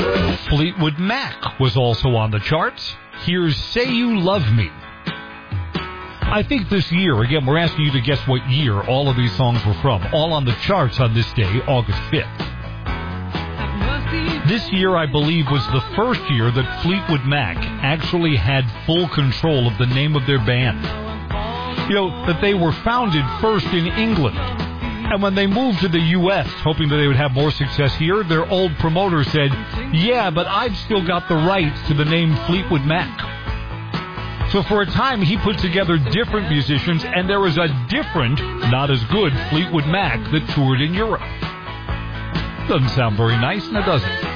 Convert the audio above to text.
Fleetwood Mac was also on the charts. Here's Say You Love Me. I think this year, again, we're asking you to guess what year all of these songs were from. All on the charts on this day, August 5th. This year, I believe, was the first year that Fleetwood Mac actually had full control of the name of their band. You know, that they were founded first in England. And when they moved to the U.S., hoping that they would have more success here, their old promoter said, yeah, but I've still got the rights to the name Fleetwood Mac. So for a time, he put together different musicians, and there was a different, not as good, Fleetwood Mac that toured in Europe. Doesn't sound very nice, now does it?